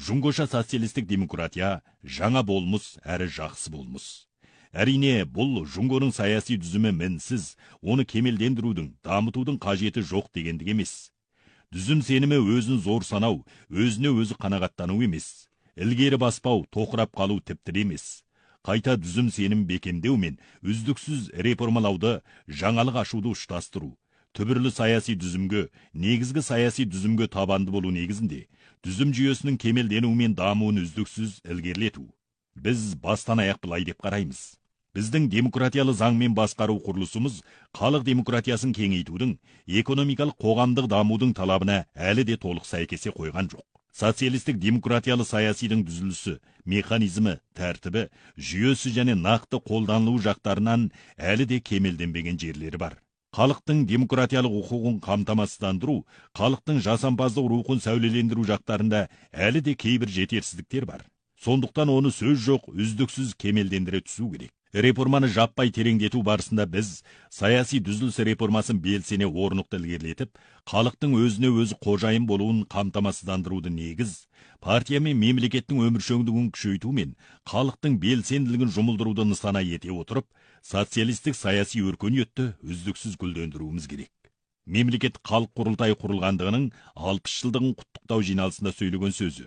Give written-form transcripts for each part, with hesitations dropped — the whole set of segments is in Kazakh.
Жуңгоша социалистік демократия жаңа болмыс әрі жақсы болмыс. Әрине, бұл Жуңгоның саяси дүзімі мінсіз, оны кемелдендірудің, дамытудың қажеті жоқ дегендік емес. Дүзім сенімі өзін зор санау, өзіне өзі қанағаттану емес. Ілгері баспау, тоқырап қалу тіпті емес. Қайта дүзім сенім бекемдеу мен үздіксіз реформалауды, жаңалық ашуды ұштастыру. Түбірлі саяси дүзімге, негізгі саяси дүзімге табанды болу негізінде, дүзім жүйесінің кемелденуі мен дамуын үздіксіз ілгерілету. Біз бастан аяқ былай деп қараймыз. Біздің демократиялы заңмен басқару құрылысымыз халық демократиясын кеңейтудің, экономикалық қоғамдық дамудың талабына әлі де толық сәйкесе қойған жоқ. Социалистік демократиялы саясидың дүзілісі, механизмі, тәртібі, жүйесі және нақты қолданылу жақтарынан әлі де кемелденбеген жерлері бар. Халықтың демократиялық құқығын қамтамасыздандыру, халықтың жасампаздық рухын сәулелендіру жақтарында әлі де кейбір жетерсіздіктер бар. Сондықтан оны сөз жоқ, үздіксіз кемелдендіре түсу керек. Реформаны жаппай тереңдету барысында біз саяси дүзіліс реформасын белсене орнықты ілгерілетіп, халықтың өзіне өзі қожайын болуын қамтамасыздандыруды негіз, партия мен мемлекеттің өміршеңдігін күшейту мен халықтың белсенділігін жұмылдыруды нысана ете отырып, социалистік саяси өркениетті үздіксіз гүлдендіруіміз керек. Мемлекет халық құрылтайы құрылғандығының 60 жылдығын құттықтау жиналысында сөйлеген сөзі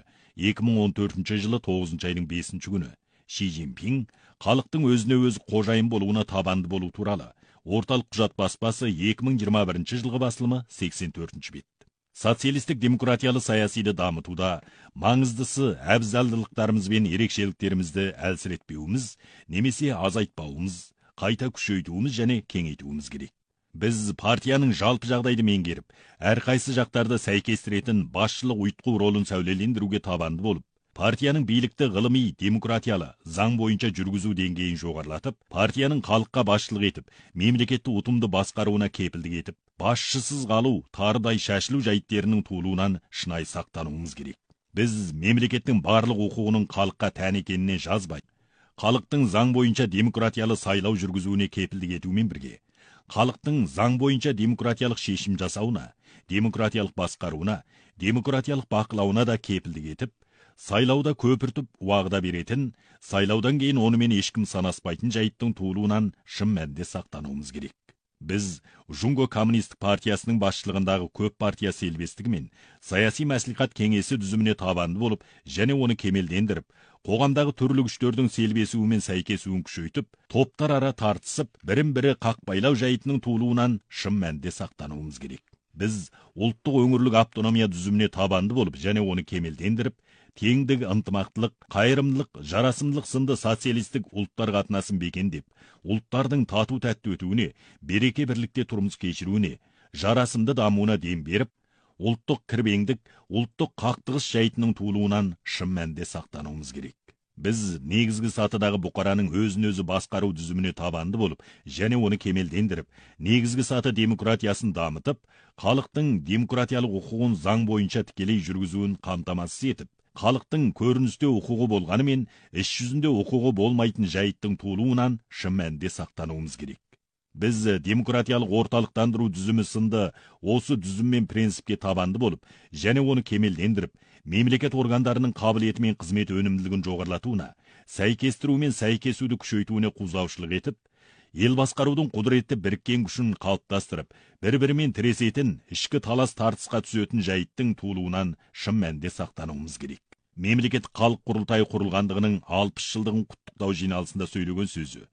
2014 жылы 9 айының 5 күні. Ши Цзиньпин халықтың өзіне өзі қожайын болуына табанды болу туралы орталық құжат баспасы 2021 жылғы басылымы 84 бет. Социалистік демократиялы саясиді дамытуда маңыздысы әбзалдылықтарымыз бен ерекшеліктерімізді әлсіретпеуіміз, немесе азайтпауымыз, қайта күшейтуіміз және кеңейтуіміз керек. Біз партияның жалпы жағдайды меңгеріп, әрқайсы жақтарды сәйкестіретін басшылық ұйытқы ролын сәулелендіруге табанды болып, партияның билікті ғылыми, демократиялы, заң бойынша жүргізу деңгейін жоғарылатып, партияның халыққа басшылық етіп, мемлекетті ұтымды басқаруына кепілдік етіп, басшысыз қалу, тарыдай шашылу жайттерінің туылуынан шынайы сақтануымыз керек. Біз мемлекеттің барлық құқығының халыққа тән екеніне жазбай, халықтың заң бойынша демократиялы сайлау жүргізуіне кепілдік етумен бірге, халықтың заң бойынша демократиялық шешім жасауына, демократиялық басқаруына, демократиялық бақылауына да кепілдік етіп, сайлауда көпіртіп уағда беретін, сайлаудан кейін онымен ешкім санаспайтын жайттың туылуынан шын мәнінде сақтануымыз керек. Біз Жуңго коммунистік партиясының басшылығындағы көп партия селбестігі мен саяси мәслихат кеңесі дүзіміне табанды болып, және оны кемелдендіріп, қоғамдағы түрлі күштердің селбесуі мен сәйкесуін күшейтіп, топтар ара тартысып, бірін-бірі қақпайлау жайтының туылуынан шын мәнінде сақтануымыз керек. Біз ұлттық өңірлік автономия дүзіміне табанды болып, және оны кемелдендіріп, теңдік, ынтымақтылық, қайырымдылық, жарасымдылық сынды социалистік ұлттар қатынасын бекендеп, ұлттардың тату тәтті өтуіне, береке бірлікте тұрмыс кешіруіне, жарасымды дамуына дем беріп, ұлттық кірбеңдік, ұлттық қақтығыс жайтының туылуынан шын мәнінде сақтануымыз керек. Біз негізгі сатыдағы бұқараның өзін-өзі басқару дүзіміне табанды болып, және оны кемелдендіріп, негізгі саты демократиясын дамытып, халықтың демократиялық құқығын заң бойынша тікелей жүргізуін қамтамасыз етіп, халықтың көріністе құқығы болғанымен, іс жүзінде құқығы болмайтын жайттың туылуынан шын мәнінде сақтануымыз керек. Біз демократиялық орталықтандыру дүзімі сынды осы дүзім мен принципке табанды болып, және оны кемелдендіріп, мемлекет органдарының қабілеті мен қызмет өнімділігін жоғарылатуына, сәйкестіру мен сәйкесуді күшейтуіне қозғаушылық етіп, ел басқарудың құдіретті біріккен күшін қалыптастырып, бір-бірімен тіресетін, ішкі талас тартысқа түсетін жайттың туылуынан шын мәнінде сақтануымыз керек. Мемлекет халық құрылтайы құрылғандығының 60 жылдығын құттықтау жиналысында сөйлеген сөзі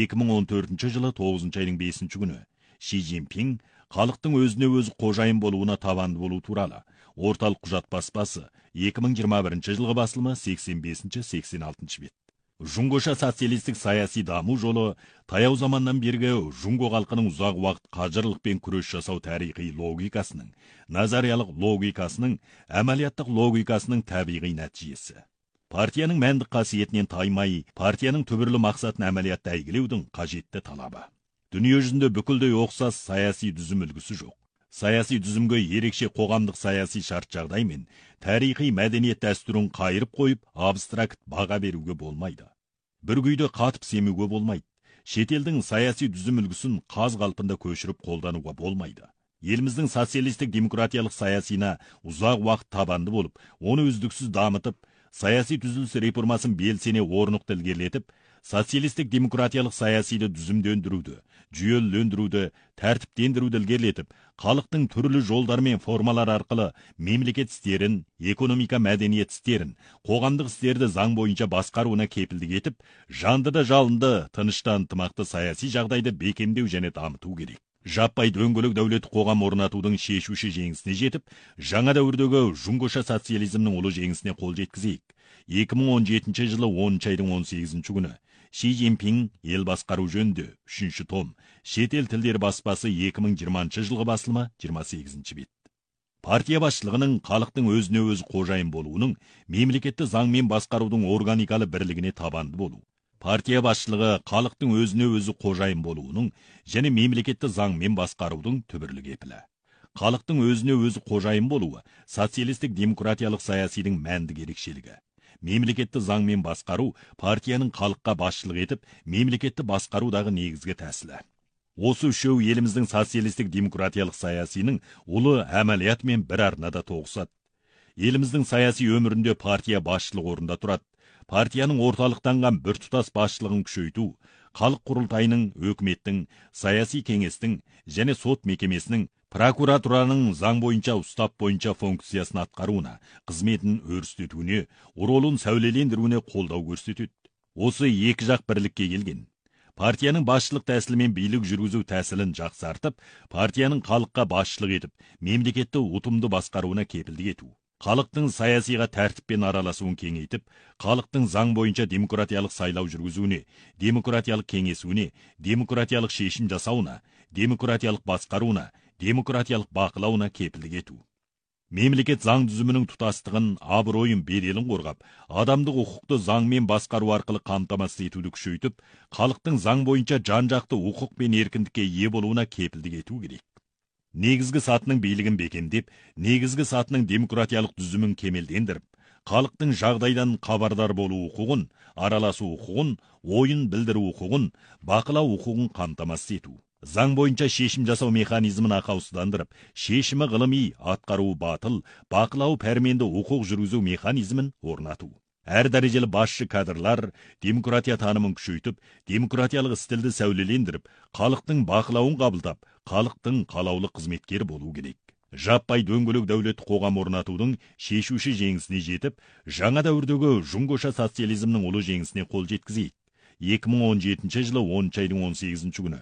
2014 жылы 9 айының 5 күні. Ши Цзиньпин халықтың өзіне өзі қожайын болуына табанды болу туралы орталық құжат баспасы 2021 жылғы басылымы 85-86 бет. Жуңгоша социалистік саяси даму жолы таяу заманнан бергі Жуңго халқының ұзақ уақыт қажырлықпен күрес жасау тарихи логикасының, назариялық логикасының, әмәлияттық логикасының табиғи нәтижесі. Партияның мәндік қасиетінен таймай, партияның түбірлі мақсатын әмәлиятта әйгілеудің қажетті талабы. Дүние жүзінде бүкілдей ұқсас саяси дүзім үлгісі жоқ. Саяси дүзімге ерекше қоғамдық саяси шарт жағдай мен тарихи мәдениет дәстүрін қайырып қойып, абстракт баға беруге болмайды. Бір күйді қатып семуге болмайды. Шетелдің саяси дүзім үлгісін қаз қалпында көшіріп қолдануға болмайды. Еліміздің социалистік демократиялық саясина ұзақ уақыт табанды болып, оны үздіксіз дамытып, саяси түзіліс реформасын белсене орнықты ілгерілетіп, социалистік демократиялық саясиді дүзімдендіруді, жүйелендіруді, тәртіптендіруді ілгерілетіп, халықтың түрлі жолдар мен формалар арқылы мемлекет істерін, экономика мәдениет істерін, қоғамдық істерді заң бойынша басқаруына кепілдік етіп, жанды да жалынды, тынышты ынтымақты саяси жағдайды бекемдеу және дамыту керек. Жаппай дөңгелек дәулет қоғам орнатудың шешуші жеңісіне жетіп, жаңа дәуірдегі жұңғыша социализмнің ұлы жеңісіне қол жеткізейік. 2017 жылы 10 айдың 18 күні Ши Цзиньпин ел басқару жөнінде 3 том, шетел тілдері баспасы 2020 жылғы басылымы 28 бет. Партия басшылығының халықтың өзіне өзі қожайын болуының, мемлекетті заңмен басқарудың органикалы бірлігіне табанды болу. Партия басшылығы халықтың өзіне өзі қожайын болуының және мемлекетті заңмен басқарудың түбірлі кепілі. Халықтың өзіне өзі қожайын болуы социалистік демократиялық саясидің мәнді ерекшелігі. Мемлекетті заңмен басқару партияның халыққа басшылық етіп, мемлекетті басқарудағы негізгі тәсілі. Осы үшеу еліміздің социалистік демократиялық саясиның ұлы әмәлиятымен бір арнада тоғысады. Еліміздің саяси өмірінде партия басшылық орында тұрады. Партияның орталықтанған біртұтас басшылығын күшейту, халық құрылтайының, өкіметтің, саяси кеңестің және сот мекемесінің, прокуратураның заң бойынша ұстап бойынша функциясын атқаруына, қызметін өрістетуіне, ролын сәулелендіруіне қолдау көрсетеді. Осы екі жақ бірлікке келген. Партияның басшылық тәсілімен билік жүргізу тәсілін жақсартып, партияның халыққа басшылық етіп, мемлекетті ұтымды басқаруына кепілдік ету. Халықтың саясиға тәртіппен араласуын кеңейтіп, халықтың заң бойынша демократиялық сайлау жүргізуіне, демократиялық кеңесуіне, демократиялық шешім жасауына, демократиялық басқаруына, демократиялық бақылауына кепілдік ету. Мемлекет заң түзімінің тұтастығын, абыройын, беделін қорғап, адамдық құқықты заңмен басқару арқылы қамтамасыз етуді күшейтіп, халықтың заң бойынша жан-жақты құқық пен еркіндікке ие болуына кепілдік ету керек. Негізгі сатының билігін бекемдеп, негізгі сатының демократиялық түзімін кемелдендіріп, халықтың жағдайдан хабардар болу құқығын, араласу құқығын, ойын білдіру құқығын, бақылау құқығын қамтамасыз ету. Заң бойынша шешім жасау механизмін ақаусыздандырып, шешімі ғылыми, атқаруы батыл, бақылау пәрменді құқық жүргізу механизмін орнату. Әр дәрежелі басшы кадрлар демократия танымын күшейтіп, демократиялық стилді сәулелендіріп, халықтың бақылауын қабылдап, халықтың қалаулы қызметкер болу керек. Жаппай дөңгелек дәулет қоғам орнатудың шешуші жеңісіне жетіп, жаңа дәуірдегі жұңғыша социализмнің ұлы жеңісіне қол жеткізейік. 2017 жылы 10 айдың 18 күні